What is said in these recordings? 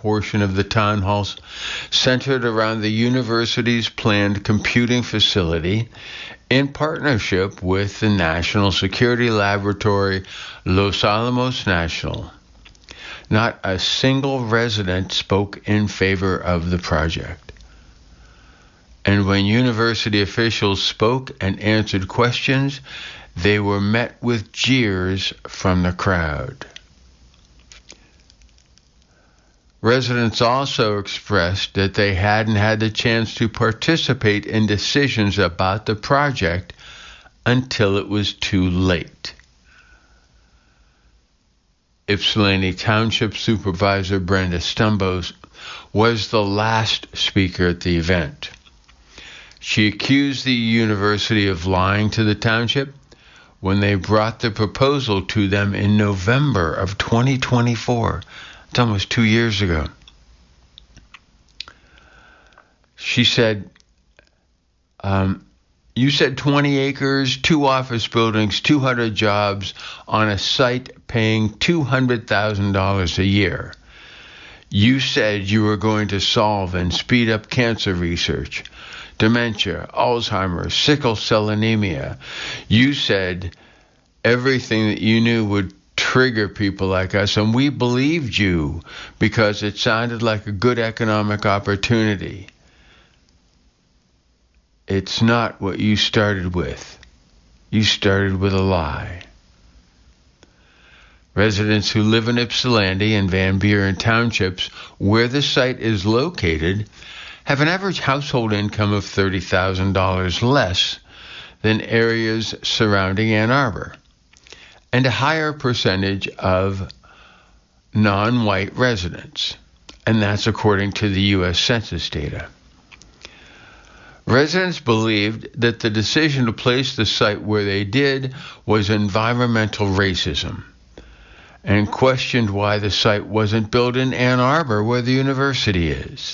portion of the town halls centered around the university's planned computing facility in partnership with the national security laboratory Los Alamos National. Not a single resident spoke in favor of the project. And when university officials spoke and answered questions, they were met with jeers from the crowd. Residents also expressed that they hadn't had the chance to participate in decisions about the project until it was too late. Ypsilanti Township Supervisor Brenda Stumbos was the last speaker at the event. She accused the university of lying to the township when they brought the proposal to them in November of 2024. It's almost 2 years ago. She said, you said 20 acres, 2 office buildings, 200 jobs on a site paying $200,000 a year. You said you were going to solve and speed up cancer research, dementia, Alzheimer's, sickle cell anemia. You said everything that you knew would trigger people like us, and we believed you because it sounded like a good economic opportunity. It's not what you started with. You started with a lie. Residents who live in Ypsilanti and Van Buren townships, where the site is located, have an average household income of $30,000 less than areas surrounding Ann Arbor, and a higher percentage of non-white residents, and that's according to the U.S. Census data. Residents believed that the decision to place the site where they did was environmental racism, and questioned why the site wasn't built in Ann Arbor, where the university is.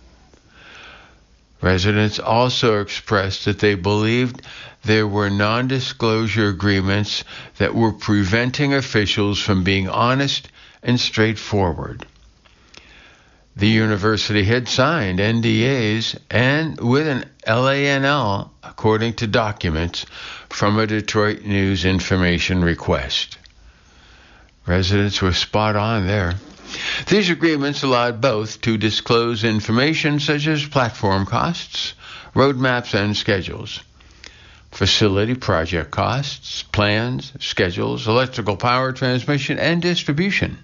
Residents also expressed that they believed there were non-disclosure agreements that were preventing officials from being honest and straightforward. The university had signed NDAs and with an LANL, according to documents from a Detroit News information request. Residents were spot on there. These agreements allowed both to disclose information such as platform costs, roadmaps and schedules, facility project costs, plans, schedules, electrical power transmission and distribution,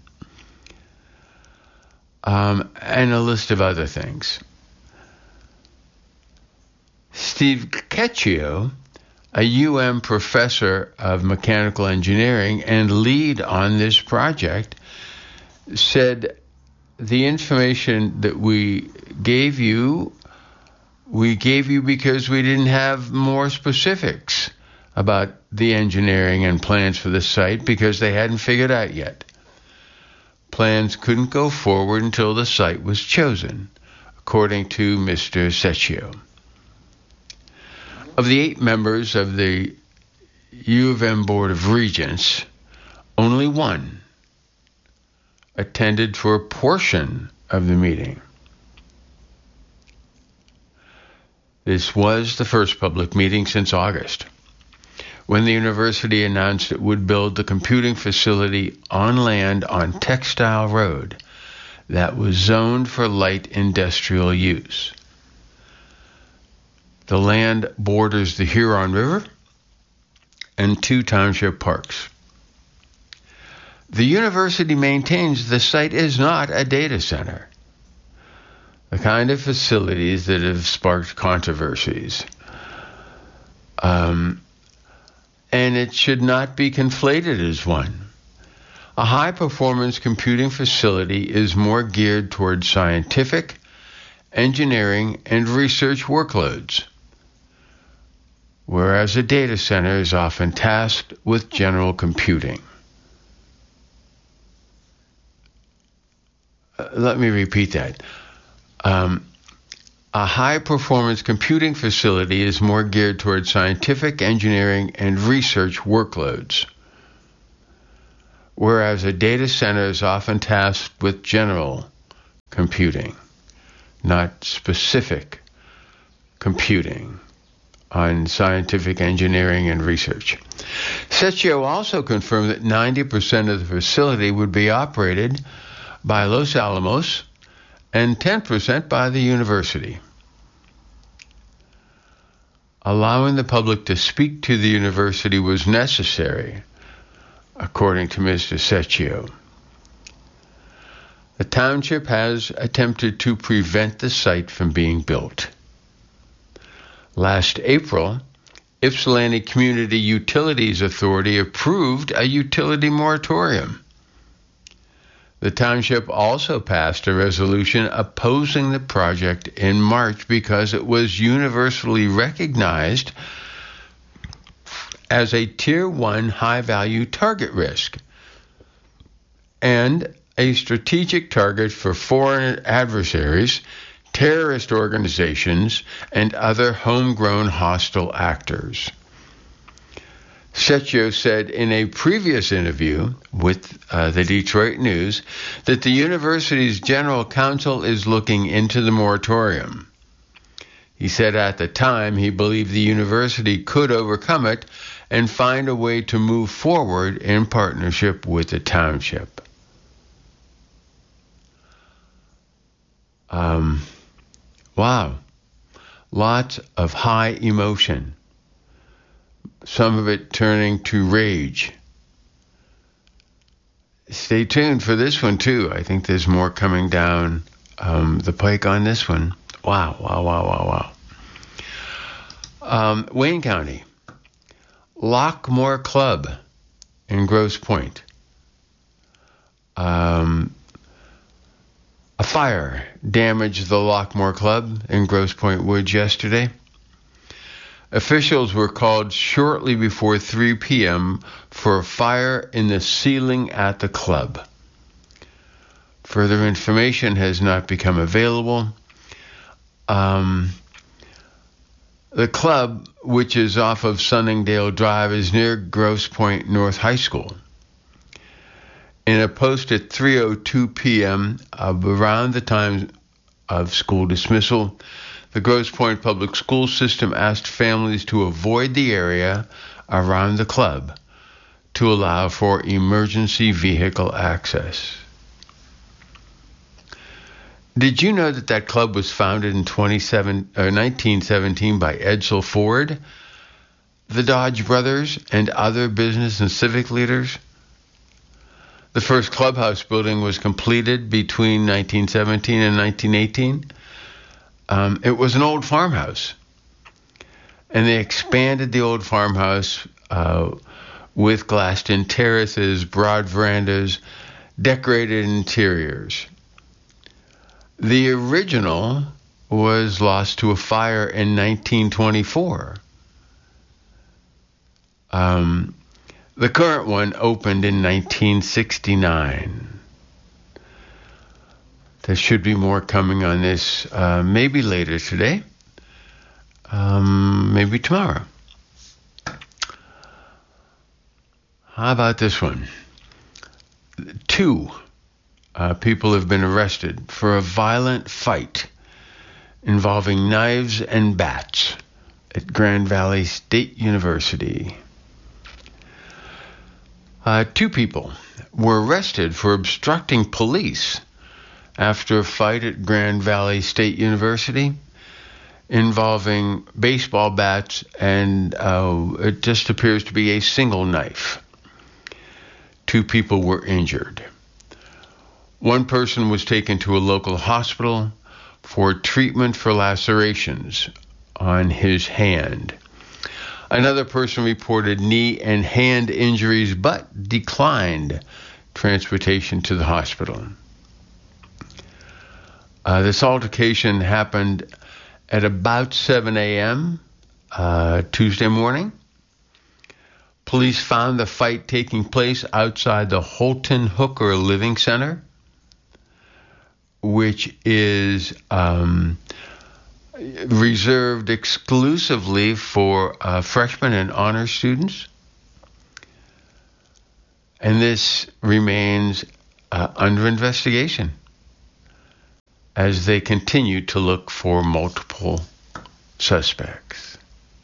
and a list of other things. Steve Cecchio, a UM professor of mechanical engineering and lead on this project, said the information that we gave you because we didn't have more specifics about the engineering and plans for the site because they hadn't figured out yet. Plans couldn't go forward until the site was chosen, according to Mr. Cecchio. Of the 8 members of the U of M Board of Regents, only one attended for a portion of the meeting. This was the first public meeting since August, when the university announced it would build the computing facility on land on Textile Road that was zoned for light industrial use. The land borders the Huron River and 2 township parks. The university maintains the site is not a data center, the kind of facilities that have sparked controversies. And it should not be conflated as one. A high-performance computing facility is more geared towards scientific, engineering, and research workloads, whereas a data center is often tasked with general computing. Let me repeat that. A high-performance computing facility is more geared towards scientific, engineering, and research workloads, whereas a data center is often tasked with general computing, not specific computing on scientific engineering and research. Secchio also confirmed that 90% of the facility would be operated by Los Alamos and 10% by the university. Allowing the public to speak to the university was necessary, according to Mr. Secchio. The township has attempted to prevent the site from being built. Last April, Ypsilanti Community Utilities Authority approved a utility moratorium. The township also passed a resolution opposing the project in March because it was universally recognized as a Tier 1 high-value target risk and a strategic target for foreign adversaries, terrorist organizations, and other homegrown hostile actors. Secchio said in a previous interview with the Detroit News that the university's general counsel is looking into the moratorium. He said at the time he believed the university could overcome it and find a way to move forward in partnership with the township. Wow. Lots of high emotion. Some of it turning to rage. Stay tuned for this one, too. I think there's more coming down the pike on this one. Wow. Wayne County. Lockmore Club in Grosse Pointe. A fire damaged the Lockmore Club in Grosse Pointe Woods yesterday. Officials were called shortly before 3 p.m. for a fire in the ceiling at the club. Further information has not become available. The club, which is off of Sunningdale Drive, is near Grosse Pointe North High School. In a post at 3:02 p.m., around the time of school dismissal, the Grosse Pointe Public School System asked families to avoid the area around the club to allow for emergency vehicle access. Did you know that club was founded in 1917 by Edsel Ford, the Dodge brothers, and other business and civic leaders? The first clubhouse building was completed between 1917 and 1918. It was an old farmhouse, and they expanded the old farmhouse with glassed-in terraces, broad verandas, decorated interiors. The original was lost to a fire in 1924. The current one opened in 1969. There should be more coming on this, maybe later today, maybe tomorrow. How about this one? 2 people have been arrested for a violent fight involving knives and bats at Grand Valley State University. 2 people were arrested for obstructing police after a fight at Grand Valley State University involving baseball bats and it just appears to be a single knife. 2 people were injured. 1 person was taken to a local hospital for treatment for lacerations on his hand. Another person reported knee and hand injuries but declined transportation to the hospital. This altercation happened at about 7 a.m. Tuesday morning. Police found the fight taking place outside the Holton Hooker Living Center, which is reserved exclusively for freshmen and honor students. And this remains under investigation. as they continued to look for multiple suspects.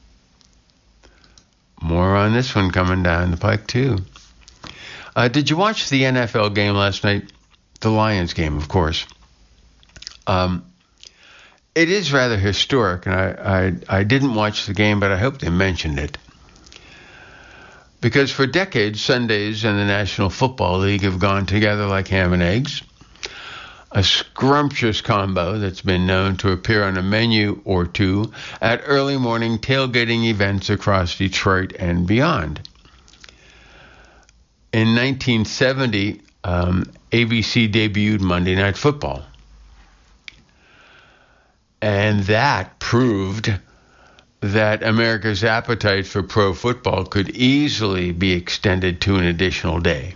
More on this one coming down the pike, too. Did you watch the NFL game last night? The Lions game, of course. It is rather historic, and I didn't watch the game, but I hope they mentioned it. Because for decades, Sundays and the National Football League have gone together like ham and eggs, a scrumptious combo that's been known to appear on a menu or two at early morning tailgating events across Detroit and beyond. In 1970, ABC debuted Monday Night Football. And that proved that America's appetite for pro football could easily be extended to an additional day.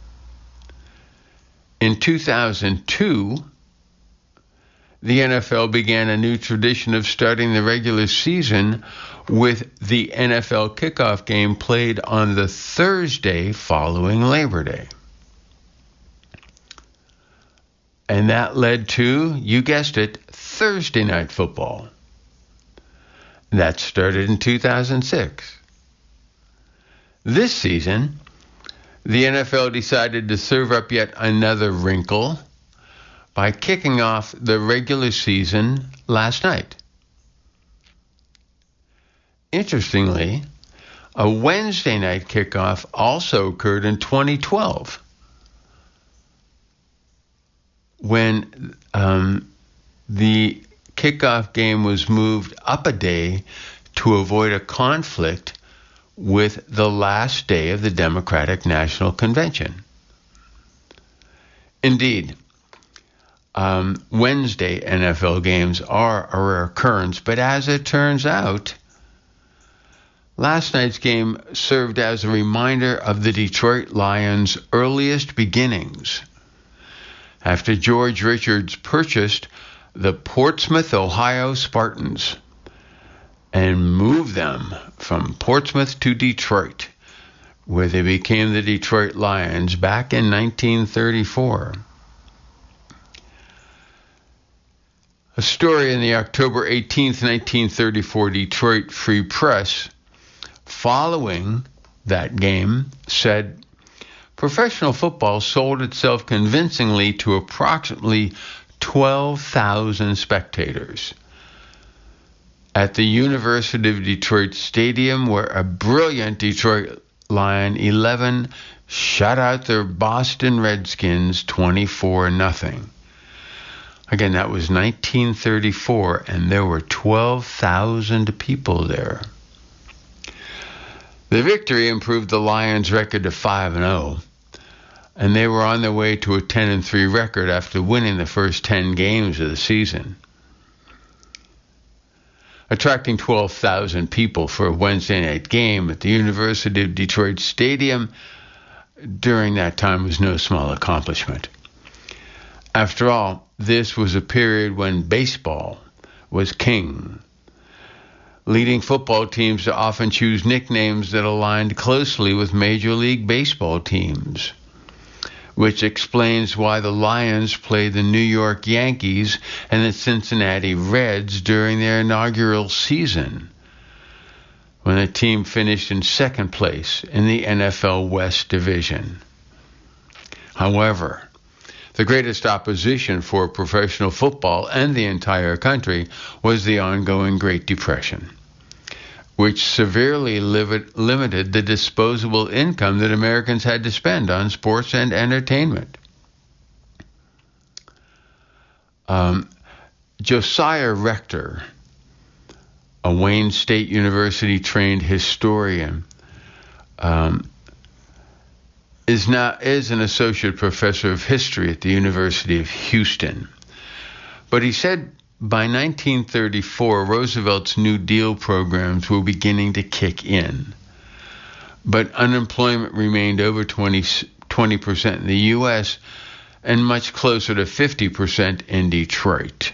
In 2002, the NFL began a new tradition of starting the regular season with the NFL kickoff game played on the Thursday following Labor Day. And that led to, you guessed it, Thursday Night Football. That started in 2006. This season, the NFL decided to serve up yet another wrinkle by kicking off the regular season last night. Interestingly, a Wednesday night kickoff also occurred in 2012 when the kickoff game was moved up a day to avoid a conflict with the last day of the Democratic National Convention. Indeed, Wednesday NFL games are a rare occurrence, but as it turns out, last night's game served as a reminder of the Detroit Lions' earliest beginnings. After George Richards purchased the Portsmouth, Ohio Spartans and moved them from Portsmouth to Detroit, where they became the Detroit Lions back in 1934. A story in the October 18th, 1934 Detroit Free Press following that game said, professional football sold itself convincingly to approximately 12,000 spectators at the University of Detroit Stadium, where a brilliant Detroit Lion 11 shut out their Boston Redskins 24-0. Again, that was 1934, and there were 12,000 people there. The victory improved the Lions' record to 5-0. And they were on their way to a 10-3 record after winning the first 10 games of the season. Attracting 12,000 people for a Wednesday night game at the University of Detroit Stadium during that time was no small accomplishment. After all, this was a period when baseball was king, leading football teams to often choose nicknames that aligned closely with Major League Baseball teams, which explains why the Lions played the New York Yankees and the Cincinnati Reds during their inaugural season, when the team finished in second place in the NFL West Division. However, the greatest opposition for professional football and the entire country was the ongoing Great Depression, which severely limited the disposable income that Americans had to spend on sports and entertainment. Josiah Rector, a Wayne State University trained historian, is an associate professor of history at the University of Houston. But he said by 1934, Roosevelt's New Deal programs were beginning to kick in, but unemployment remained over 20% in the U.S. and much closer to 50% in Detroit.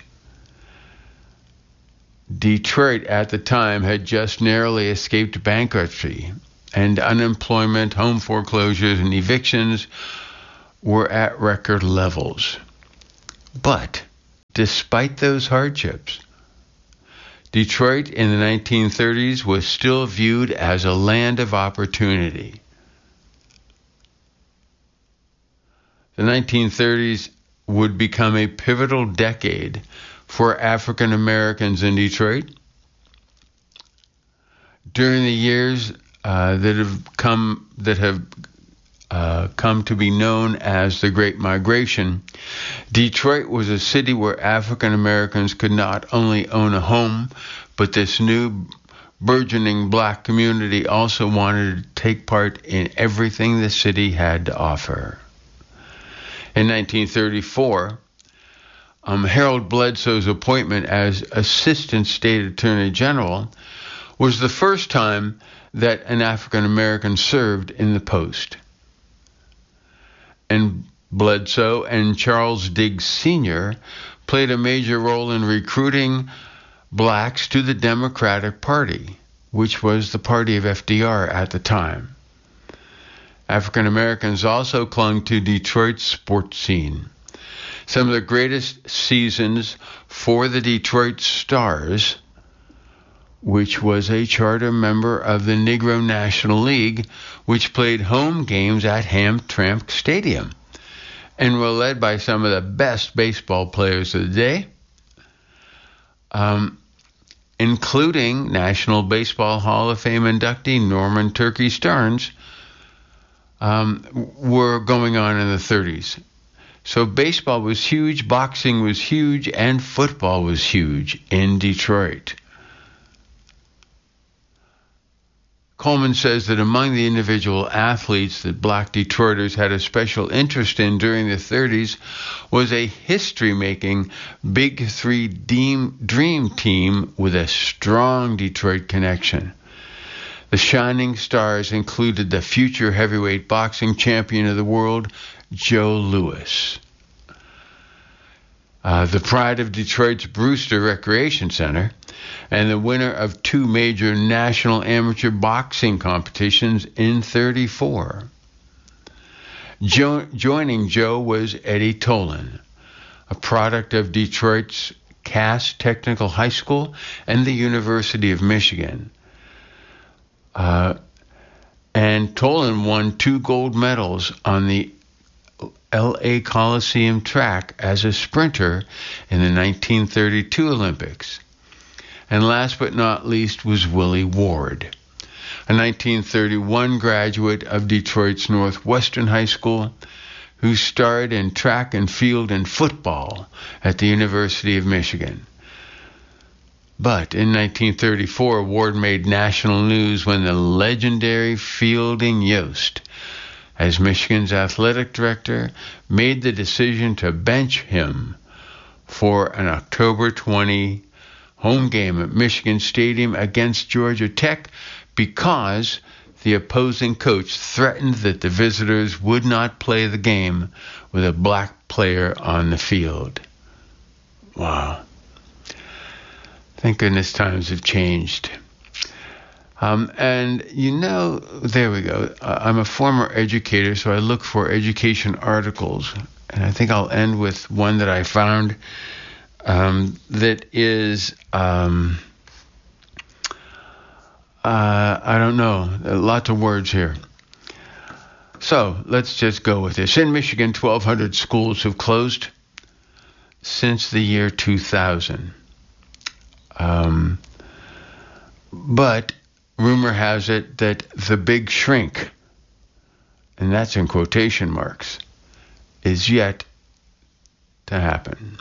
Detroit at the time had just narrowly escaped bankruptcy, and unemployment, home foreclosures, and evictions were at record levels. But despite those hardships. Detroit in the 1930s was still viewed as a land of opportunity. The 1930s would become a pivotal decade for African Americans in Detroit. During the years that have come to be known as the Great Migration, Detroit was a city where African Americans could not only own a home, but this new burgeoning black community also wanted to take part in everything the city had to offer. In 1934, Harold Bledsoe's appointment as Assistant State Attorney General was the first time that an African American served in the post. And Bledsoe and Charles Diggs Sr. played a major role in recruiting blacks to the Democratic Party, which was the party of FDR at the time. African Americans also clung to Detroit's sports scene. Some of the greatest seasons for the Detroit Stars, which was a charter member of the Negro National League, which played home games at Hamtramck Stadium and were led by some of the best baseball players of the day, including National Baseball Hall of Fame inductee Norman Turkey Stearns, were going on in the 30s. So baseball was huge, boxing was huge, and football was huge in Detroit. Coleman says that among the individual athletes that black Detroiters had a special interest in during the 30s was a history-making Big Three dream team with a strong Detroit connection. The shining stars included the future heavyweight boxing champion of the world, Joe Louis. The pride of Detroit's Brewster Recreation Center, and the winner of 2 major national amateur boxing competitions in 34. Joining Joe was Eddie Tolan, a product of Detroit's Cass Technical High School and the University of Michigan. And Tolan won 2 gold medals on the L.A. Coliseum track as a sprinter in the 1932 Olympics. And last but not least was Willie Ward, a 1931 graduate of Detroit's Northwestern High School who starred in track and field and football at the University of Michigan. But in 1934, Ward made national news when the legendary Fielding Yost, as Michigan's athletic director, made the decision to bench him for an October 20 home game at Michigan Stadium against Georgia Tech because the opposing coach threatened that the visitors would not play the game with a black player on the field. Wow. Thank goodness times have changed. And there we go. I'm a former educator, so I look for education articles. And I think I'll end with one that I found that is, I don't know, lots of words here. So let's just go with this. In Michigan, 1,200 schools have closed since the year 2000. But rumor has it that the big shrink, and that's in quotation marks, is yet to happen.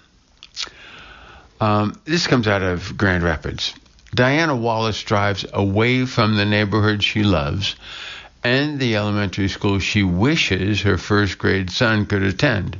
This comes out of Grand Rapids. Diana Wallace drives away from the neighborhood she loves and the elementary school she wishes her first grade son could attend.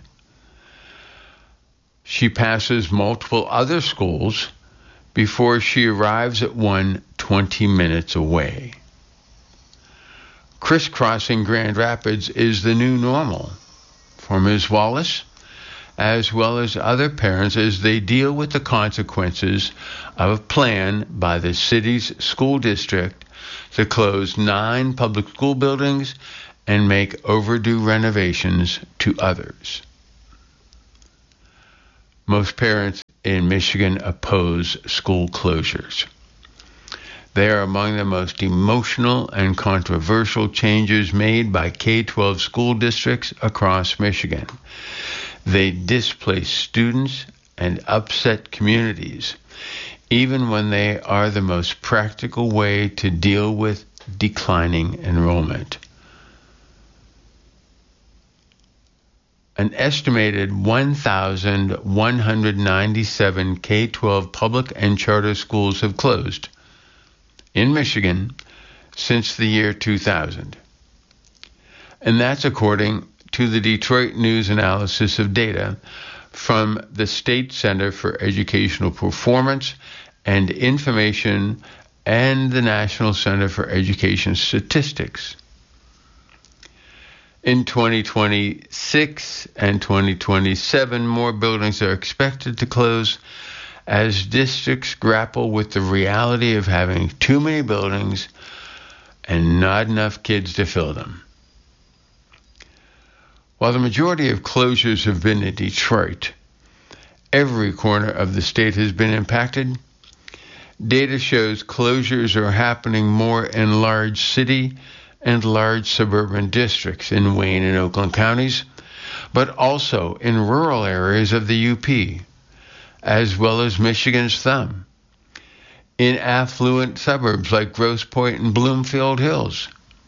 She passes multiple other schools before she arrives at one 20 minutes away. Crisscrossing Grand Rapids is the new normal for Ms. Wallace, as well as other parents as they deal with the consequences of a plan by the city's school district to close 9 public school buildings and make overdue renovations to others. Most parents in Michigan oppose school closures. They are among the most emotional and controversial changes made by K-12 school districts across Michigan. They displace students and upset communities, even when they are the most practical way to deal with declining enrollment. An estimated 1,197 K-12 public and charter schools have closed in Michigan since the year 2000. And that's according to the Detroit News analysis of data from the State Center for Educational Performance and Information and the National Center for Education Statistics. In 2026 and 2027, more buildings are expected to close as districts grapple with the reality of having too many buildings and not enough kids to fill them. While the majority of closures have been in Detroit, every corner of the state has been impacted. Data shows closures are happening more in large city and large suburban districts in Wayne and Oakland counties, but also in rural areas of the UP, as well as Michigan's thumb, in affluent suburbs like Grosse Pointe and Bloomfield Hills.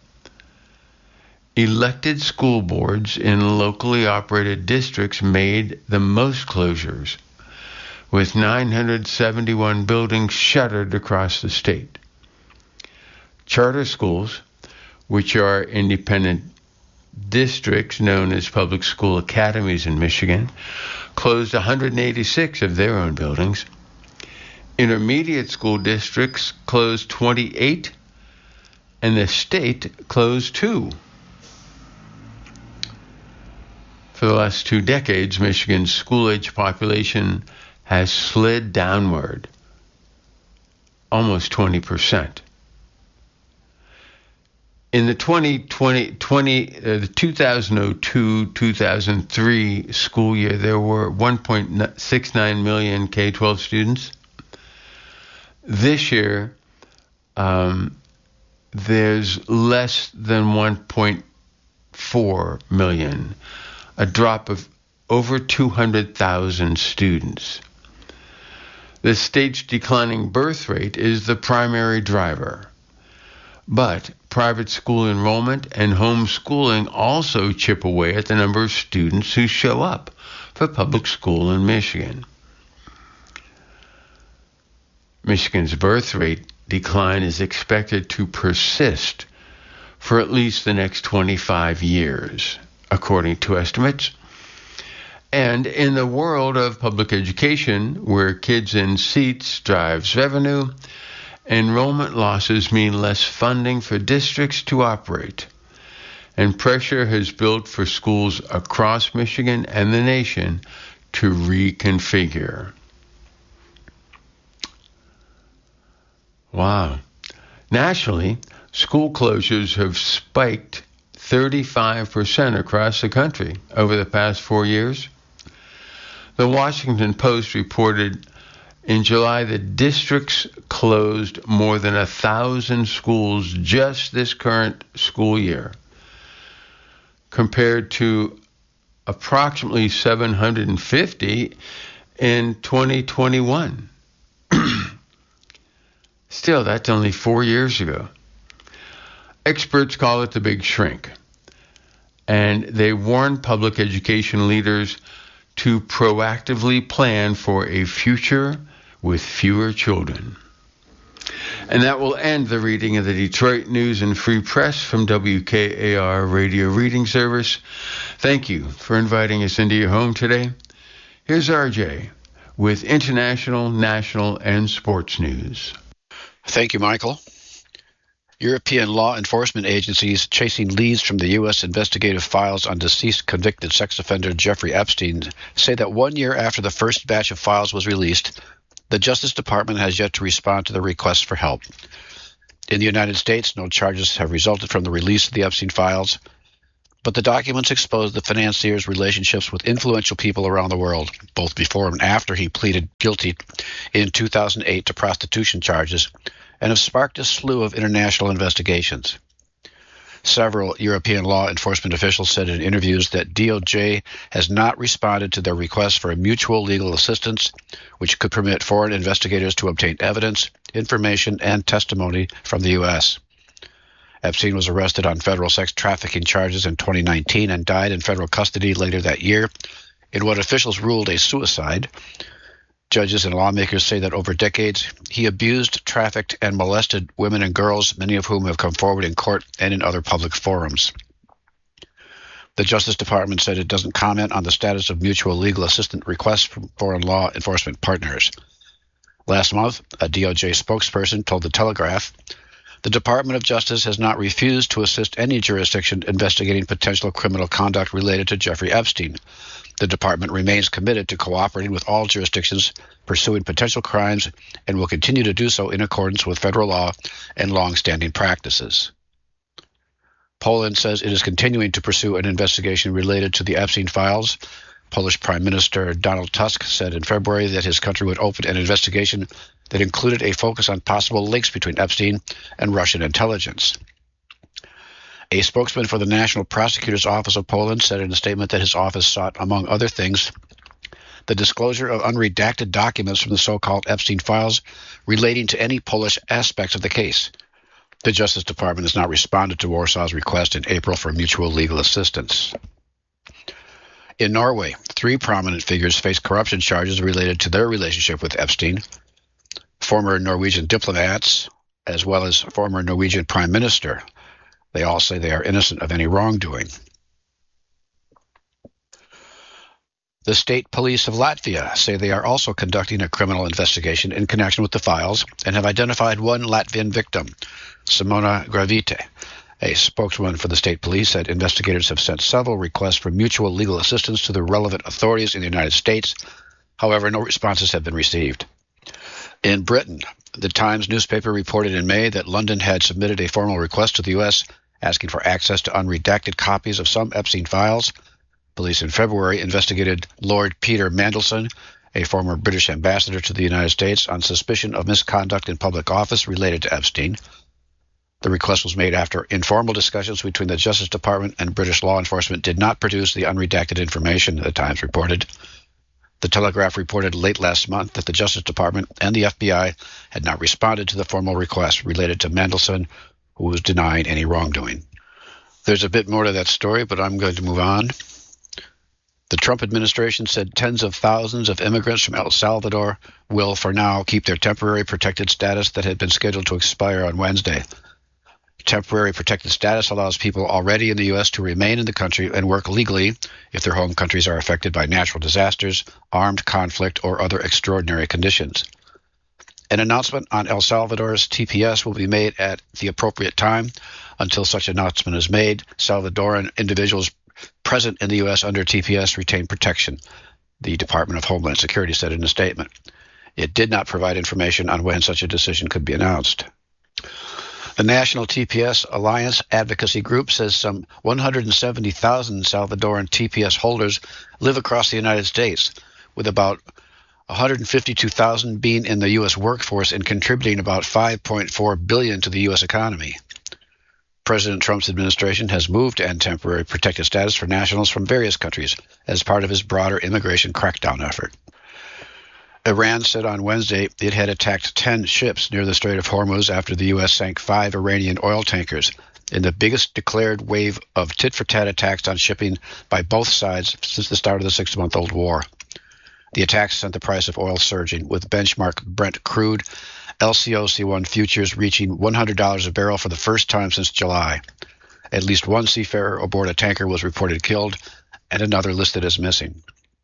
Elected school boards in locally operated districts made the most closures, with 971 buildings shuttered across the state. Charter schools, which are independent districts known as public school academies in Michigan, closed 186 of their own buildings. Intermediate school districts closed 28, and the state closed 2. For the last 2 decades, Michigan's school-age population has slid downward almost 20%. In the 2002-2003 school year, there were 1.69 million K-12 students. This year, there's less than 1.4 million, a drop of over 200,000 students. The state's declining birth rate is the primary driver, but private school enrollment and homeschooling also chip away at the number of students who show up for public school in Michigan. Michigan's birth rate decline is expected to persist for at least the next 25 years, according to estimates. And in the world of public education, where kids in seats drives revenue, enrollment losses mean less funding for districts to operate, and pressure has built for schools across Michigan and the nation to reconfigure. Wow. Nationally, school closures have spiked 35% across the country over the past 4 years. The Washington Post reported in July that districts closed more than 1,000 schools just this current school year, compared to approximately 750 in 2021. Still, that's only 4 years ago. Experts call it the Big Shrink, and they warn public education leaders to proactively plan for a future with fewer children. And that will end the reading of the Detroit News and Free Press from WKAR Radio Reading Service. Thank you for inviting us into your home today. Here's RJ with international, national, and sports news. Thank you, Michael. European law enforcement agencies chasing leads from the U.S. investigative files on deceased convicted sex offender Jeffrey Epstein say that 1 year after the first batch of files was released, the Justice Department has yet to respond to the requests for help. In the United States, no charges have resulted from the release of the Epstein files, But the documents expose the financier's relationships with influential people around the world, both before and after he pleaded guilty in 2008 to prostitution charges, and have sparked a slew of international investigations. Several European law enforcement officials said in interviews that DOJ has not responded to their request for a mutual legal assistance, which could permit foreign investigators to obtain evidence, information, and testimony from the U.S. Epstein was arrested on federal sex trafficking charges in 2019 and died in federal custody later that year in what officials ruled a suicide. Judges and lawmakers say that over decades, he abused, trafficked, and molested women and girls, many of whom have come forward in court and in other public forums. The Justice Department said it doesn't comment on the status of mutual legal assistance requests from foreign law enforcement partners. Last month, a DOJ spokesperson told The Telegraph, "The Department of Justice has not refused to assist any jurisdiction investigating potential criminal conduct related to Jeffrey Epstein. The department remains committed to cooperating with all jurisdictions pursuing potential crimes and will continue to do so in accordance with federal law and long-standing practices." Poland says it is continuing to pursue an investigation related to the Epstein files. Polish Prime Minister Donald Tusk said in February that his country would open an investigation that included a focus on possible links between Epstein and Russian intelligence. A spokesman for the National Prosecutor's Office of Poland said in a statement that his office sought, among other things, the disclosure of unredacted documents from the so-called Epstein files relating to any Polish aspects of the case. The Justice Department has not responded to Warsaw's request in April for mutual legal assistance. In Norway, 3 prominent figures face corruption charges related to their relationship with Epstein. Former Norwegian diplomats, as well as former Norwegian Prime Minister. They all say they are innocent of any wrongdoing. The state police of Latvia say they are also conducting a criminal investigation in connection with the files and have identified one Latvian victim, Simona Gravite. A spokeswoman for the state police said investigators have sent several requests for mutual legal assistance to the relevant authorities in the United States. However, no responses have been received. In Britain, the Times newspaper reported in May that London had submitted a formal request to the U.S. asking for access to unredacted copies of some Epstein files. Police in February investigated Lord Peter Mandelson, a former British ambassador to the United States, on suspicion of misconduct in public office related to Epstein. The request was made after informal discussions between the Justice Department and British law enforcement did not produce the unredacted information, the Times reported. The Telegraph reported late last month that the Justice Department and the FBI had not responded to the formal request related to Mandelson, who was denying any wrongdoing. There's a bit more to that story, but I'm going to move on. The Trump administration said tens of thousands of immigrants from El Salvador will, for now, keep their temporary protected status that had been scheduled to expire on Wednesday. Temporary protected status allows people already in the U.S. to remain in the country and work legally if their home countries are affected by natural disasters, armed conflict, or other extraordinary conditions. An announcement on El Salvador's TPS will be made at the appropriate time. Until such announcement is made, Salvadoran individuals present in the U.S. under TPS retain protection, the Department of Homeland Security said in a statement. It did not provide information on when such a decision could be announced. The National TPS Alliance Advocacy Group says some 170,000 Salvadoran TPS holders live across the United States, with about 152,000 being in the U.S. workforce and contributing about $5.4 billion to the U.S. economy. President Trump's administration has moved to end temporary protected status for nationals from various countries as part of his broader immigration crackdown effort. Iran said on Wednesday it had attacked 10 ships near the Strait of Hormuz after the U.S. sank 5 Iranian oil tankers in the biggest declared wave of tit-for-tat attacks on shipping by both sides since the start of the 6-month-old war. The attacks sent the price of oil surging, with benchmark Brent crude LCOC1 futures reaching $100 a barrel for the first time since July. At least one seafarer aboard a tanker was reported killed and another listed as missing.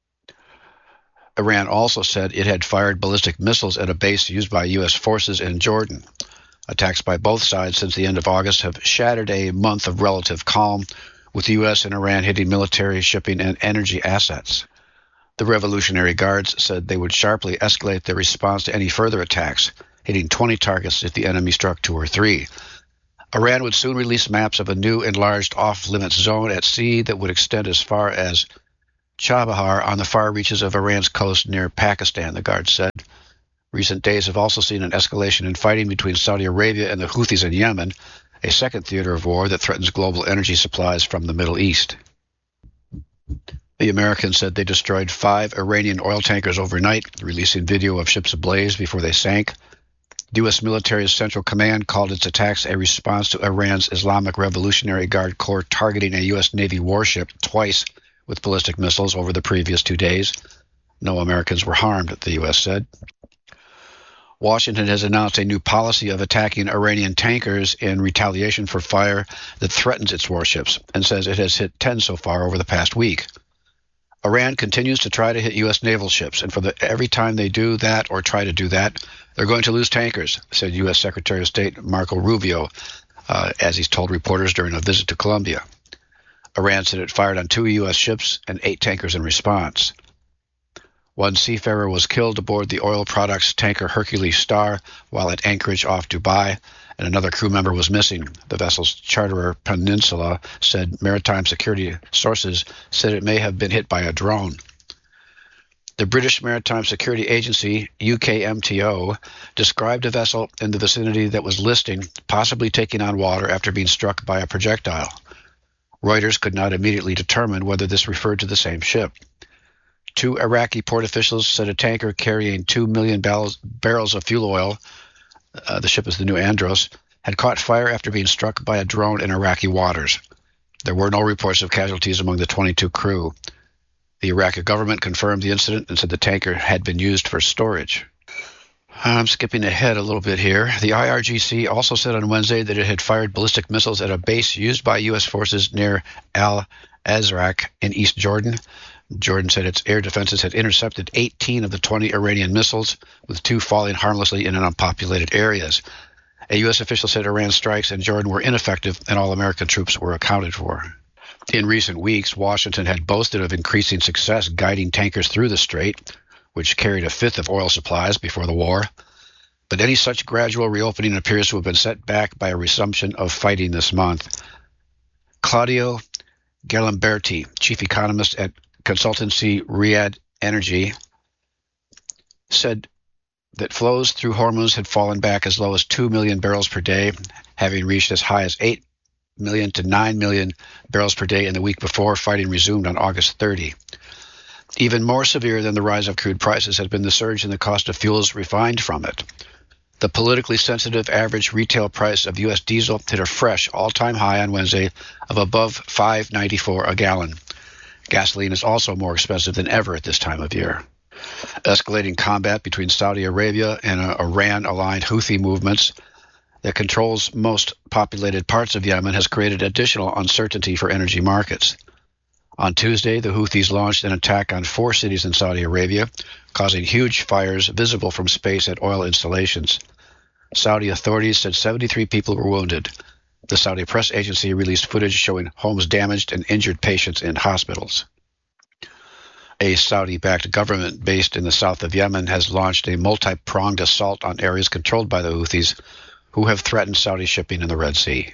Iran also said it had fired ballistic missiles at a base used by U.S. forces in Jordan. Attacks by both sides since the end of August have shattered a month of relative calm, with the U.S. and Iran hitting military, shipping, and energy assets. The Revolutionary Guards said they would sharply escalate their response to any further attacks, hitting 20 targets if the enemy struck 2 or 3. Iran would soon release maps of a new enlarged off-limits zone at sea that would extend as far as Chabahar on the far reaches of Iran's coast near Pakistan, the Guard said. Recent days have also seen an escalation in fighting between Saudi Arabia and the Houthis in Yemen, a second theater of war that threatens global energy supplies from the Middle East. The Americans said they destroyed 5 Iranian oil tankers overnight, releasing video of ships ablaze before they sank. The U.S. military's Central Command called its attacks a response to Iran's Islamic Revolutionary Guard Corps targeting a U.S. Navy warship twice with ballistic missiles over the previous 2 days. No Americans were harmed, the U.S. said. Washington has announced a new policy of attacking Iranian tankers in retaliation for fire that threatens its warships, and says it has hit 10 so far over the past week. Iran continues to try to hit U.S. naval ships, and every time they do that or try to do that, they're going to lose tankers, said U.S. Secretary of State Marco Rubio, as he's told reporters during a visit to Colombia. Iran said it fired on 2 U.S. ships and 8 tankers in response. One seafarer was killed aboard the oil products tanker Hercules Star while at anchorage off Dubai, and another crew member was missing. The vessel's charterer, Peninsula, said maritime security sources said it may have been hit by a drone. The British Maritime Security Agency, UKMTO, described a vessel in the vicinity that was listing, possibly taking on water after being struck by a projectile. Reuters could not immediately determine whether this referred to the same ship. 2 Iraqi port officials said a tanker carrying 2 million barrels of fuel oil, the ship is the New Andros, had caught fire after being struck by a drone in Iraqi waters. There were no reports of casualties among the 22 crew. The Iraqi government confirmed the incident and said the tanker had been used for storage. I'm skipping ahead a little bit here. The IRGC also said on Wednesday that it had fired ballistic missiles at a base used by U.S. forces near Al-Azraq in East Jordan. Jordan said its air defenses had intercepted 18 of the 20 Iranian missiles, with 2 falling harmlessly in unpopulated areas. A U.S. official said Iran's strikes in Jordan were ineffective and all American troops were accounted for. In recent weeks, Washington had boasted of increasing success guiding tankers through the strait, which carried a fifth of oil supplies before the war. But any such gradual reopening appears to have been set back by a resumption of fighting this month. Claudio Galimberti, chief economist at consultancy Riyadh Energy, said that flows through Hormuz had fallen back as low as 2 million barrels per day, having reached as high as 8 million to 9 million barrels per day in the week before fighting resumed on August 30. Even more severe than the rise of crude prices had been the surge in the cost of fuels refined from it. The politically sensitive average retail price of U.S. diesel hit a fresh all-time high on Wednesday of above $5.94 a gallon. Gasoline is also more expensive than ever at this time of year. Escalating combat between Saudi Arabia and Iran-aligned Houthi movements that controls most populated parts of Yemen has created additional uncertainty for energy markets. On Tuesday, the Houthis launched an attack on 4 cities in Saudi Arabia, causing huge fires visible from space at oil installations. Saudi authorities said 73 people were wounded. The Saudi press agency released footage showing homes damaged and injured patients in hospitals. A Saudi-backed government based in the south of Yemen has launched a multi-pronged assault on areas controlled by the Houthis, who have threatened Saudi shipping in the Red Sea.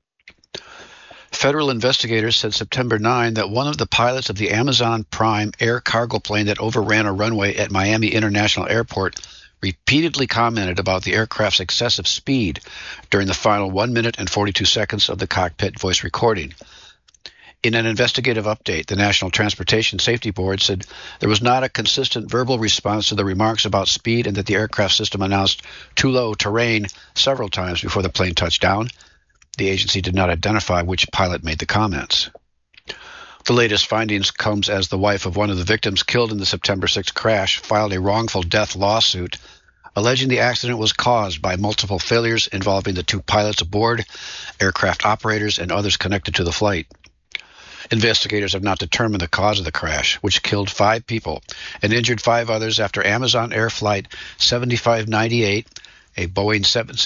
Federal investigators said September 9 that one of the pilots of the Amazon Prime air cargo plane that overran a runway at Miami International Airport repeatedly commented about the aircraft's excessive speed during the final 1 minute and 42 seconds of the cockpit voice recording. In an investigative update, the National Transportation Safety Board said there was not a consistent verbal response to the remarks about speed and that the aircraft system announced too low terrain several times before the plane touched down. The agency did not identify which pilot made the comments. The latest findings comes as the wife of one of the victims killed in the September 6 crash filed a wrongful death lawsuit alleging the accident was caused by multiple failures involving the 2 pilots aboard, aircraft operators, and others connected to the flight. Investigators have not determined the cause of the crash, which killed 5 people and injured 5 others after Amazon Air Flight 7598, a Boeing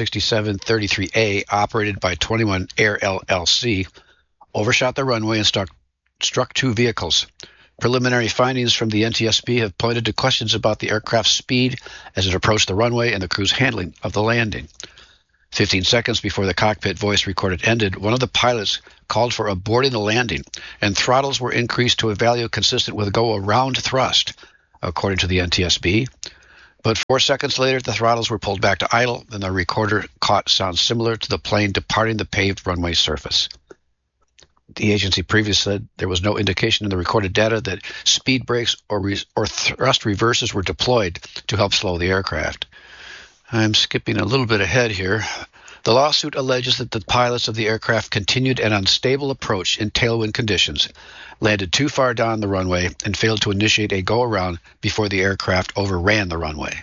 767-33A operated by 21 Air LLC, overshot the runway and struck 2 vehicles. Preliminary findings from the NTSB have pointed to questions about the aircraft's speed as it approached the runway and the crew's handling of the landing. 15 seconds before the cockpit voice recorded ended, one of the pilots called for aborting the landing, and throttles were increased to a value consistent with go-around thrust, according to the NTSB. But 4 seconds later, the throttles were pulled back to idle, and the recorder caught sounds similar to the plane departing the paved runway surface. The agency previously said there was no indication in the recorded data that speed brakes or thrust reversers were deployed to help slow the aircraft. I'm skipping a little bit ahead here. The lawsuit alleges that the pilots of the aircraft continued an unstable approach in tailwind conditions, landed too far down the runway, and failed to initiate a go-around before the aircraft overran the runway.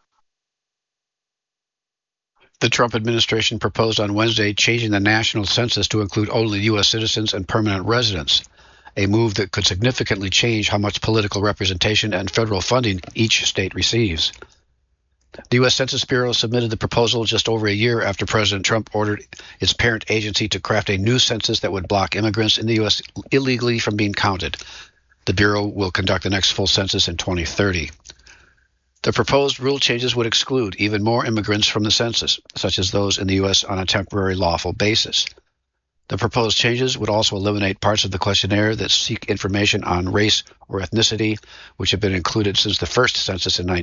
The Trump administration proposed on Wednesday changing the national census to include only U.S. citizens and permanent residents, a move that could significantly change how much political representation and federal funding each state receives. The U.S. Census Bureau submitted the proposal just over a year after President Trump ordered its parent agency to craft a new census that would block immigrants in the U.S. illegally from being counted. The Bureau will conduct the next full census in 2030. The proposed rule changes would exclude even more immigrants from the census, such as those in the U.S. on a temporary lawful basis. The proposed changes would also eliminate parts of the questionnaire that seek information on race or ethnicity, which have been included since the first census in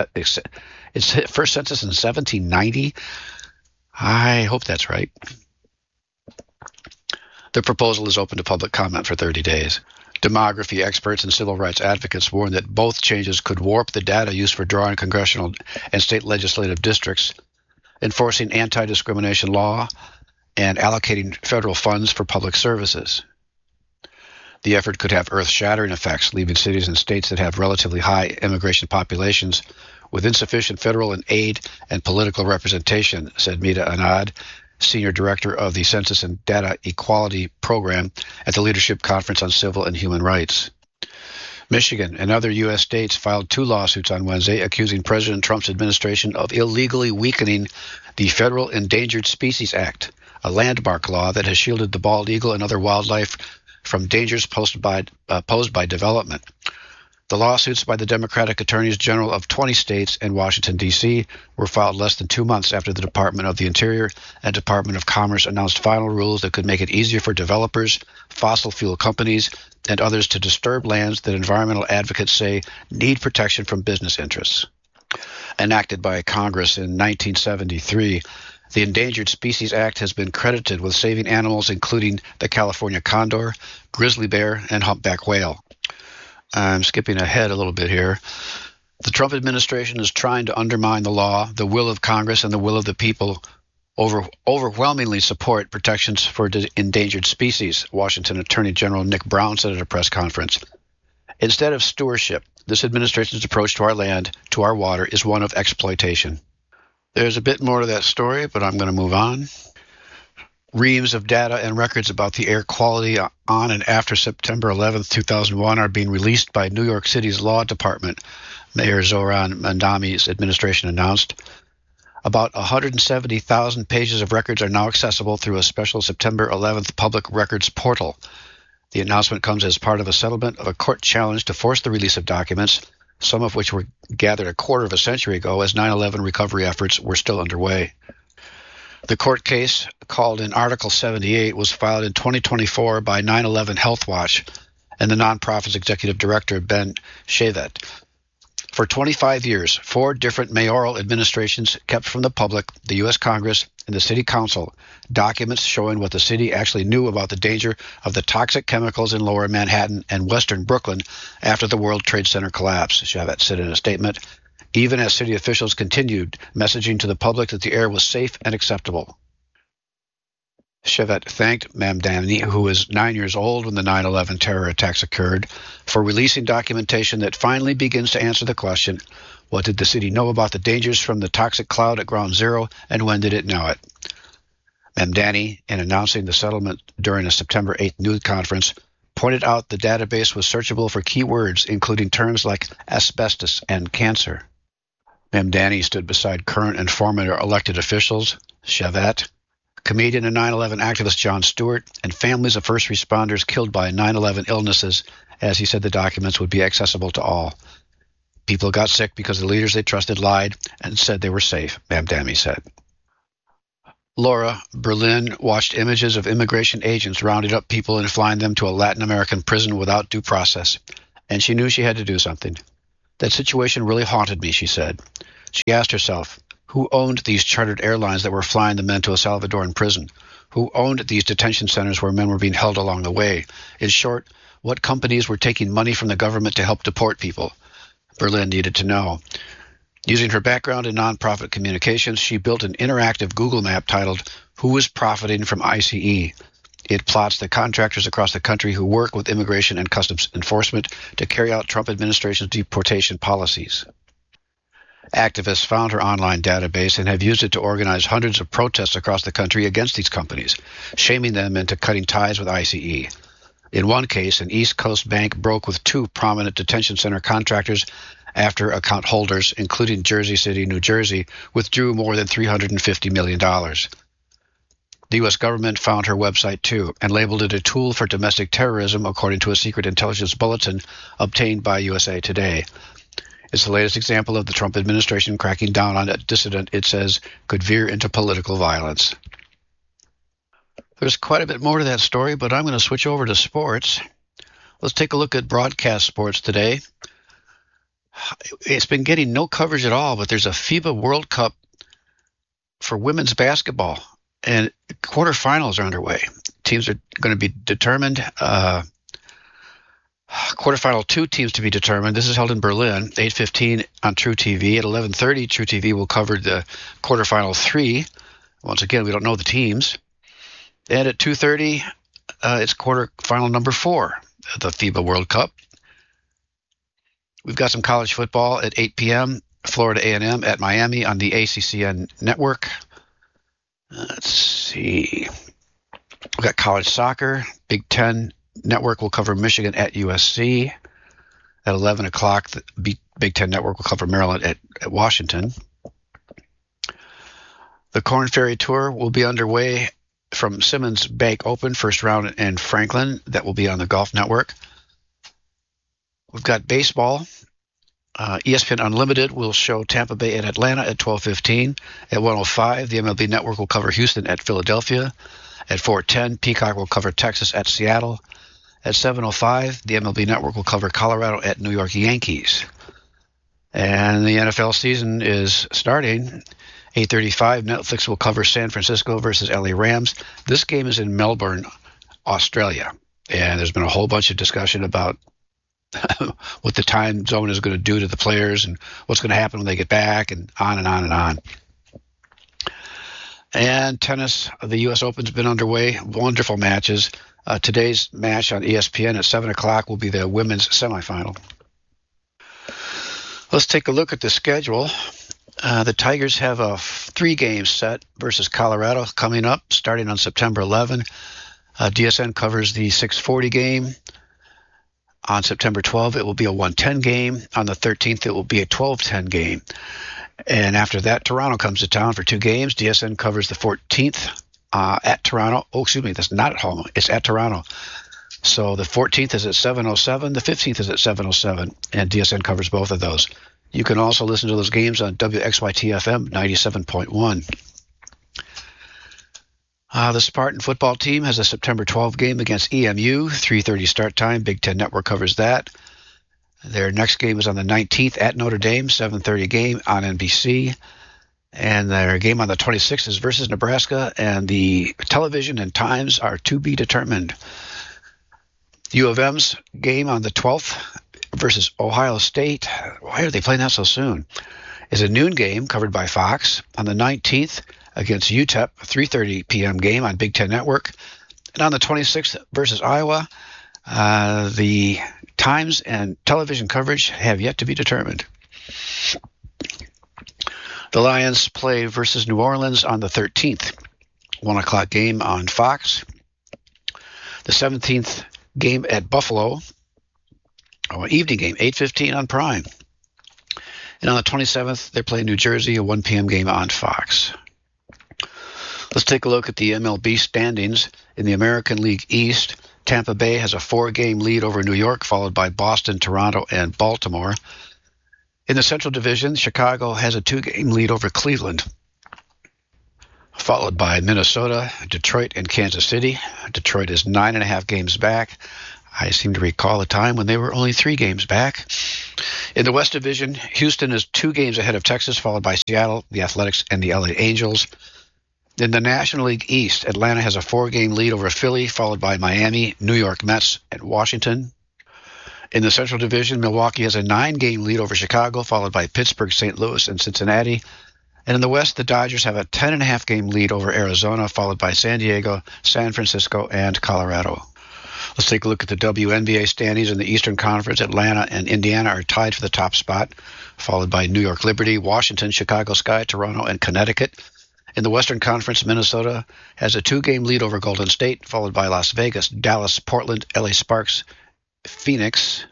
1790. I hope that's right. The proposal is open to public comment for 30 days. Demography experts and civil rights advocates warn that both changes could warp the data used for drawing congressional and state legislative districts, enforcing anti-discrimination law, and allocating federal funds for public services. The effort could have earth-shattering effects, leaving cities and states that have relatively high immigration populations with insufficient federal aid and political representation, said Mita Anand, Senior Director of the Census and Data Equality Program at the Leadership Conference on Civil and Human Rights. Michigan and other U.S. states filed 2 lawsuits on Wednesday accusing President Trump's administration of illegally weakening the Federal Endangered Species Act, a landmark law that has shielded the bald eagle and other wildlife from dangers posed by development. The lawsuits by the Democratic Attorneys General of 20 states and Washington, D.C. were filed less than 2 months after the Department of the Interior and Department of Commerce announced final rules that could make it easier for developers, fossil fuel companies, and others to disturb lands that environmental advocates say need protection from business interests. Enacted by Congress in 1973, the Endangered Species Act has been credited with saving animals including the California condor, grizzly bear, and humpback whale. I'm skipping ahead a little bit here. The Trump administration is trying to undermine the law, the will of Congress, and the will of the people overwhelmingly support protections for endangered species, Washington Attorney General Nick Brown said at a press conference. Instead of stewardship, this administration's approach to our land, to our water, is one of exploitation. There's a bit more to that story, but I'm going to move on. Reams of data and records about the air quality on and after September 11, 2001 are being released by New York City's Law Department, Mayor Zohran Mamdani's administration announced. About 170,000 pages of records are now accessible through a special September 11th public records portal. The announcement comes as part of a settlement of a court challenge to force the release of documents, some of which were gathered a quarter of a century ago as 9/11 recovery efforts were still underway. The court case, called in Article 78, was filed in 2024 by 9/11 Health Watch and the nonprofit's executive director, Ben Shevet. For 25 years, 4 different mayoral administrations kept from the public, the U.S. Congress, and the City Council documents showing what the city actually knew about the danger of the toxic chemicals in Lower Manhattan and Western Brooklyn after the World Trade Center collapse, Shevet said in a statement, even as city officials continued messaging to the public that the air was safe and acceptable. Shevet thanked Mamdani, who was 9 years old when the 9/11 terror attacks occurred, for releasing documentation that finally begins to answer the question, what did the city know about the dangers from the toxic cloud at Ground Zero, and when did it know it? Mamdani, in announcing the settlement during a September 8th news conference, pointed out the database was searchable for keywords including terms like asbestos and cancer. Mamdani stood beside current and former elected officials, Shevet, comedian and 9/11 activist Jon Stewart, and families of first responders killed by 9/11 illnesses, as he said the documents would be accessible to all. People got sick because the leaders they trusted lied and said they were safe, Mamdani said. Laura Berlin watched images of immigration agents rounding up people and flying them to a Latin American prison without due process, and she knew she had to do something. That situation really haunted me, she said. She asked herself, who owned these chartered airlines that were flying the men to a Salvadoran prison? Who owned these detention centers where men were being held along the way? In short, what companies were taking money from the government to help deport people? Berlin needed to know. Using her background in nonprofit communications, she built an interactive Google map titled Who is Profiting from ICE? It plots the contractors across the country who work with immigration and customs enforcement to carry out Trump administration's deportation policies. Activists found her online database and have used it to organize hundreds of protests across the country against these companies, shaming them into cutting ties with ICE. In one case, an East Coast bank broke with two prominent detention center contractors after account holders, including Jersey City, New Jersey, withdrew more than $350 million. The U.S. government found her website, too, and labeled it a tool for domestic terrorism, according to a secret intelligence bulletin obtained by USA Today. It's the latest example of the Trump administration cracking down on a dissident it says could veer into political violence. There's quite a bit more to that story, but I'm going to switch over to sports. Let's take a look at broadcast sports today. It's been getting no coverage at all, but there's a FIBA World Cup for women's basketball, and quarterfinals are underway. Teams are going to be determined. Quarterfinal 2 teams to be determined. This is held in Berlin, 8:15 on True TV. At 11:30, True TV will cover the quarterfinal 3. Once again, we don't know the teams. And at 2:30, it's quarterfinal number 4, the FIBA World Cup. We've got some college football at 8 p.m., Florida A&M at Miami on the ACCN network. Let's see. We've got college soccer. Big Ten network will cover Michigan at USC. At 11 o'clock, the Big Ten network will cover Maryland at Washington. The Korn Ferry Tour will be underway from Simmons Bank Open, first round in Franklin. That will be on the Golf Network. We've got baseball. ESPN Unlimited will show Tampa Bay at Atlanta at 12:15. At 1:05, the MLB Network will cover Houston at Philadelphia. At 4:10, Peacock will cover Texas at Seattle. At 7:05, the MLB Network will cover Colorado at New York Yankees. And the NFL season is starting. 8:35, Netflix will cover San Francisco versus LA Rams. This game is in Melbourne, Australia. And there's been a whole bunch of discussion about what the time zone is going to do to the players and what's going to happen when they get back, and on and on and on. And tennis, the U.S. Open's been underway. Wonderful matches. Today's match on ESPN at 7 o'clock will be the women's semifinal. Let's take a look at the schedule. The Tigers have a 3-game set versus Colorado coming up, starting on September 11. DSN covers the 6:40 game. On September 12th, it will be a 1:10 game. On the 13th, it will be a 12:10 game. And after that, Toronto comes to town for 2 games. DSN covers the 14th at Toronto. Oh, excuse me, that's not at home. It's at Toronto. So the 14th is at 7:07. The 15th is at 7:07, and DSN covers both of those. You can also listen to those games on WXYT-FM 97.1. The Spartan football team has a September 12th game against EMU, 3:30 start time. Big Ten Network covers that. Their next game is on the 19th at Notre Dame, 7:30 game on NBC. And their game on the 26th is versus Nebraska, and the television and times are to be determined. U of M's game on the 12th versus Ohio State. Why are they playing that so soon? Is a noon game covered by Fox. On the 19th, against UTEP, 3:30 p.m. game on Big Ten Network. And on the 26th versus Iowa, the times and television coverage have yet to be determined. The Lions play versus New Orleans on the 13th, 1 o'clock game on Fox. The 17th game at Buffalo, evening game, 8:15 on Prime. And on the 27th, they're playing New Jersey, a 1 p.m. game on Fox. Let's take a look at the MLB standings. In the American League East, Tampa Bay has a 4-game lead over New York, followed by Boston, Toronto, and Baltimore. In the Central Division, Chicago has a 2-game lead over Cleveland. followed by Minnesota, Detroit, and Kansas City. Detroit is 9.5 games back. I seem to recall a time when they were only 3 games back. In the West Division, Houston is 2 games ahead of Texas, followed by Seattle, the Athletics, and the LA Angels. In the National League East, Atlanta has a 4-game lead over Philly, followed by Miami, New York Mets, and Washington. In the Central Division, Milwaukee has a 9-game lead over Chicago, followed by Pittsburgh, St. Louis, and Cincinnati. And in the West, the Dodgers have a 10.5-game lead over Arizona, followed by San Diego, San Francisco, and Colorado. Let's take a look at the WNBA standings in the Eastern Conference. Atlanta and Indiana are tied for the top spot, followed by New York Liberty, Washington, Chicago Sky, Toronto, and Connecticut. In the Western Conference, Minnesota has a 2-game lead over Golden State, followed by Las Vegas, Dallas, Portland, LA Sparks, Phoenix.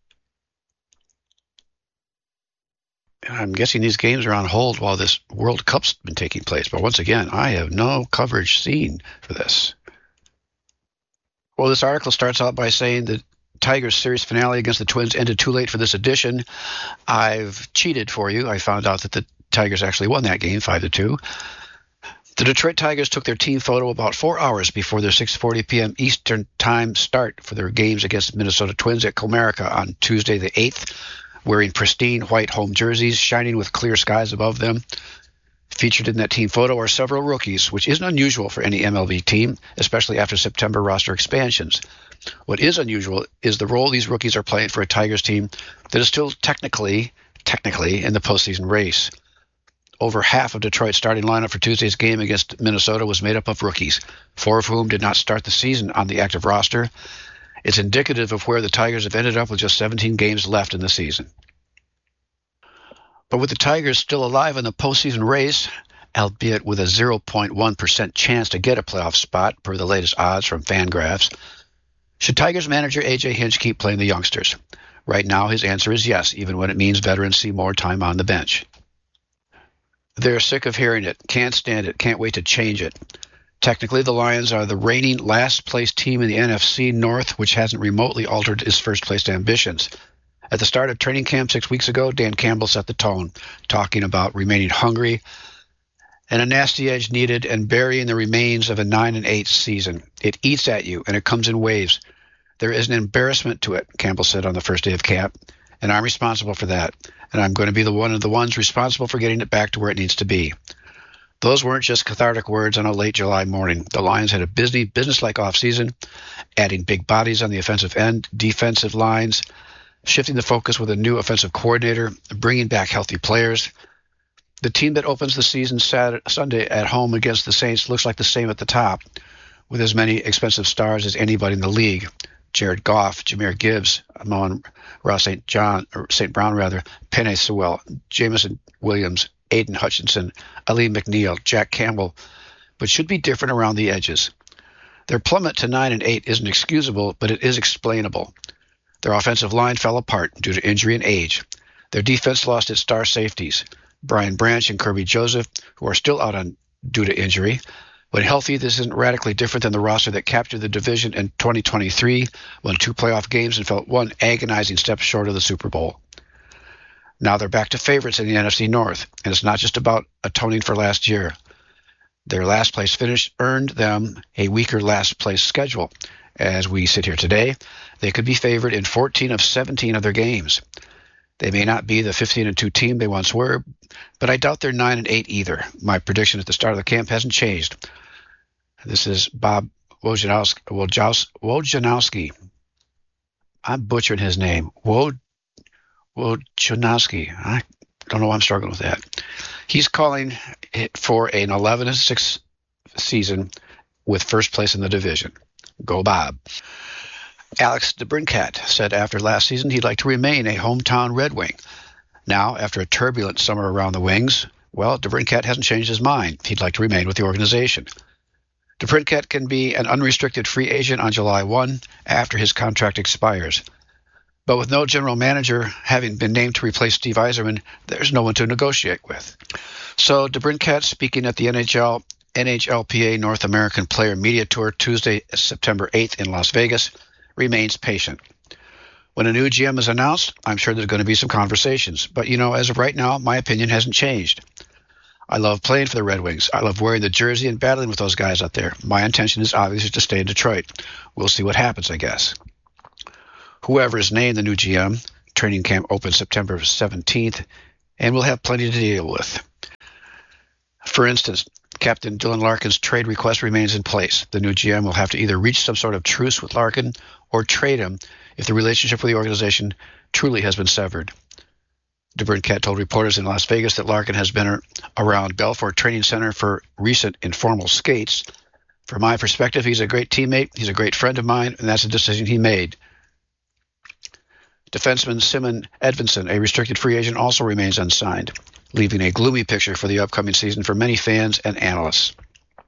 I'm guessing these games are on hold while this World Cup's been taking place. But once again, I have no coverage seen for this. Well, this article starts out by saying that Tigers series finale against the Twins ended too late for this edition. I've cheated for you. I found out that the Tigers actually won that game 5-2. The Detroit Tigers took their team photo about 4 hours before their 6:40 p.m. Eastern Time start for their games against Minnesota Twins at Comerica on Tuesday the 8th, wearing pristine white home jerseys, shining with clear skies above them. Featured in that team photo are several rookies, which isn't unusual for any MLB team, especially after September roster expansions. What is unusual is the role these rookies are playing for a Tigers team that is still technically in the postseason race. Over half of Detroit's starting lineup for Tuesday's game against Minnesota was made up of rookies, 4 of whom did not start the season on the active roster. It's indicative of where the Tigers have ended up with just 17 games left in the season. But with the Tigers still alive in the postseason race, albeit with a 0.1% chance to get a playoff spot per the latest odds from Fangraphs, should Tigers manager A.J. Hinch keep playing the youngsters? Right now, his answer is yes, even when it means veterans see more time on the bench. They're sick of hearing it, can't stand it, can't wait to change it. Technically, the Lions are the reigning last-place team in the NFC North, which hasn't remotely altered its first-place ambitions. At the start of training camp 6 weeks ago, Dan Campbell set the tone, talking about remaining hungry and a nasty edge needed and burying the remains of a 9-8 season. It eats at you, and it comes in waves. There is an embarrassment to it, Campbell said on the first day of camp, and I'm responsible for that, and I'm going to be one of the ones responsible for getting it back to where it needs to be. Those weren't just cathartic words on a late July morning. The Lions had a busy, business-like offseason, adding big bodies on the offensive end, defensive lines, shifting the focus with a new offensive coordinator, bringing back healthy players. The team that opens the season Sunday at home against the Saints looks like the same at the top, with as many expensive stars as anybody in the league. Jared Goff, Jahmyr Gibbs, Amon-Ra St. Brown, Penei Sewell, Jameson Williams, Aiden Hutchinson, Ali McNeil, Jack Campbell, but should be different around the edges. Their plummet to 9-8 isn't excusable, but it is explainable. Their offensive line fell apart due to injury and age. Their defense lost its star safeties, Brian Branch and Kirby Joseph, who are still out due to injury. When healthy, this isn't radically different than the roster that captured the division in 2023, won 2 playoff games, and fell 1 agonizing step short of the Super Bowl. Now they're back to favorites in the NFC North, and it's not just about atoning for last year. Their last-place finish earned them a weaker last-place schedule. As we sit here today, they could be favored in 14 of 17 of their games. They may not be the 15-2 team they once were, but I doubt they're 9-8 either. My prediction at the start of the camp hasn't changed. This is Bob Wojnarowski. I'm butchering his name. Wojnarowski. I don't know why I'm struggling with that. He's calling it for an 11-6 season with first place in the division. Go Bob. Alex DeBrincat said after last season he'd like to remain a hometown Red Wing. Now, after a turbulent summer around the Wings, well, DeBrincat hasn't changed his mind. He'd like to remain with the organization. DeBrincat can be an unrestricted free agent on July 1 after his contract expires. But with no general manager having been named to replace Steve Yzerman, there's no one to negotiate with. So DeBrincat, speaking at the NHLPA North American Player Media Tour Tuesday, September 8th in Las Vegas, remains patient. When a new GM is announced, I'm sure there's going to be some conversations. But, as of right now, my opinion hasn't changed. I love playing for the Red Wings. I love wearing the jersey and battling with those guys out there. My intention is obviously to stay in Detroit. We'll see what happens, I guess. Whoever is named the new GM, training camp opens September 17th, and we'll have plenty to deal with. For instance, Captain Dylan Larkin's trade request remains in place. The new GM will have to either reach some sort of truce with Larkin or trade him if the relationship with the organization truly has been severed. DeBrincat told reporters in Las Vegas that Larkin has been around Belfort Training Center for recent informal skates. From my perspective, he's a great teammate, he's a great friend of mine, and that's a decision he made. Defenseman Simon Edvinsson, a restricted free agent, also remains unsigned, leaving a gloomy picture for the upcoming season for many fans and analysts.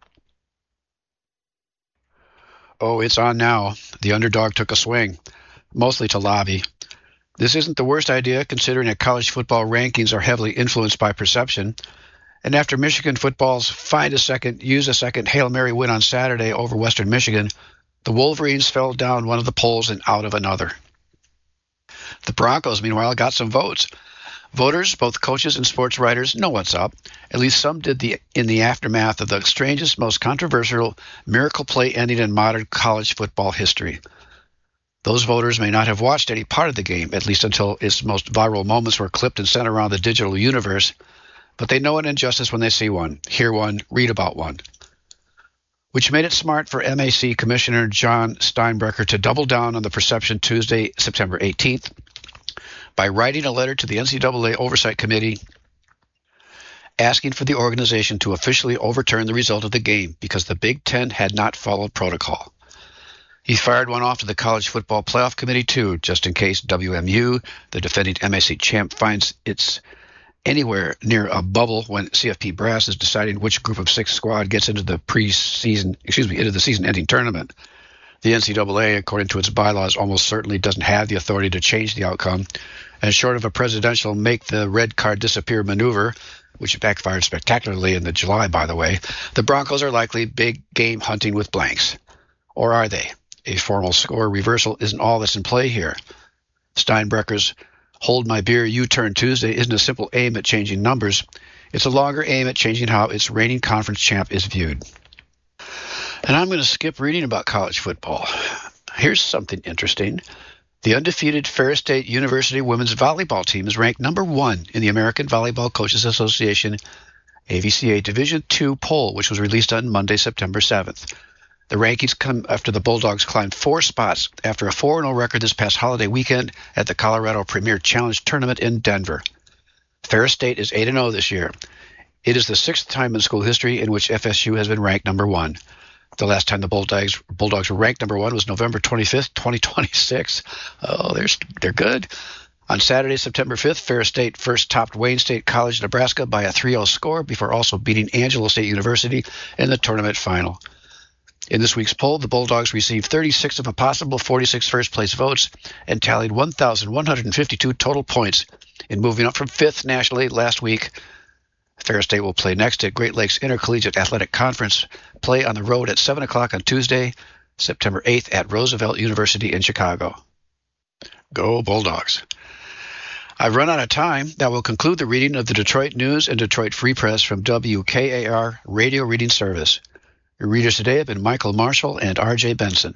Oh, it's on now. The underdog took a swing, mostly to lobby. This isn't the worst idea, considering that college football rankings are heavily influenced by perception. And after Michigan football's use a second Hail Mary win on Saturday over Western Michigan, the Wolverines fell down one of the polls and out of another. The Broncos, meanwhile, got some votes. Voters, both coaches and sports writers, know what's up. At least some did in the aftermath of the strangest, most controversial miracle play ending in modern college football history. Those voters may not have watched any part of the game, at least until its most viral moments were clipped and sent around the digital universe, but they know an injustice when they see one, hear one, read about one. Which made it smart for MAC Commissioner John Steinbrecher to double down on the perception Tuesday, September 18th, by writing a letter to the NCAA Oversight Committee asking for the organization to officially overturn the result of the game because the Big Ten had not followed protocol. He fired one off to the College Football Playoff Committee, too, just in case WMU, the defending MAC champ, finds it's anywhere near a bubble when CFP Brass is deciding which group of six squad gets into the into the season-ending tournament. The NCAA, according to its bylaws, almost certainly doesn't have the authority to change the outcome, and short of a presidential make the red card disappear maneuver, which backfired spectacularly in the July, by the way, the Broncos are likely big game hunting with blanks. Or are they? A formal score reversal isn't all that's in play here. Steinbrecher's Hold My Beer U-Turn Tuesday isn't a simple aim at changing numbers. It's a longer aim at changing how its reigning conference champ is viewed. And I'm going to skip reading about college football. Here's something interesting. The undefeated Ferris State University women's volleyball team is ranked number 1 in the American Volleyball Coaches Association AVCA Division II poll, which was released on Monday, September 7th. The rankings come after the Bulldogs climbed 4 spots after a 4-0 record this past holiday weekend at the Colorado Premier Challenge Tournament in Denver. Ferris State is 8-0 this year. It is the 6th time in school history in which FSU has been ranked number 1. The last time the Bulldogs were ranked number 1 was November 25th, 2026. Oh, they're good. On Saturday, September 5th, Ferris State first topped Wayne State College, Nebraska by a 3-0 score before also beating Angelo State University in the tournament final. In this week's poll, the Bulldogs received 36 of a possible 46 first-place votes and tallied 1,152 total points in moving up from 5th nationally last week. Ferris State will play next at Great Lakes Intercollegiate Athletic Conference, play on the road at 7 o'clock on Tuesday, September 8th at Roosevelt University in Chicago. Go Bulldogs. I've run out of time. That will conclude the reading of the Detroit News and Detroit Free Press from WKAR Radio Reading Service. Your readers today have been Michael Marshall and R.J. Benson.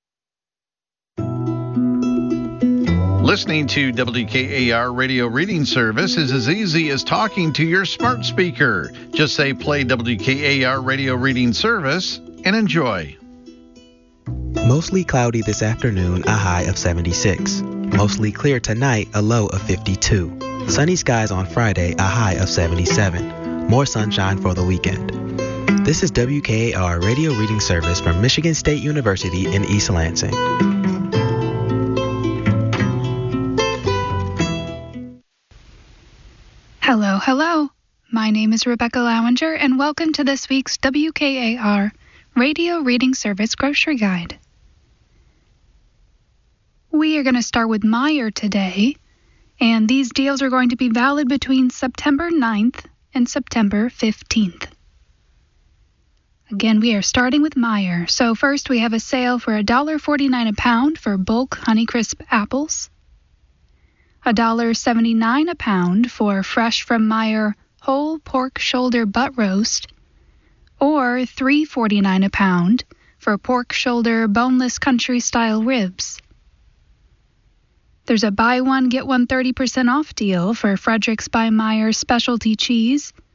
Listening to WKAR Radio Reading Service is as easy as talking to your smart speaker. Just say play WKAR Radio Reading Service and enjoy. Mostly cloudy this afternoon, a high of 76. Mostly clear tonight, a low of 52. Sunny skies on Friday, a high of 77. More sunshine for the weekend. This is WKAR Radio Reading Service from Michigan State University in East Lansing. Hello. My name is Rebecca Lowinger, and welcome to this week's WKAR Radio Reading Service Grocery Guide. We are going to start with Meijer today, and these deals are going to be valid between September 9th and September 15th. Again, we are starting with Meijer. So first we have a sale for $1.49 a pound for bulk Honeycrisp apples, $1.79 a pound for fresh from Meijer whole pork shoulder butt roast, or $3.49 a pound for pork shoulder boneless country-style ribs. There's a buy one, get one 30% off deal for Frederick's by Meyer specialty cheese,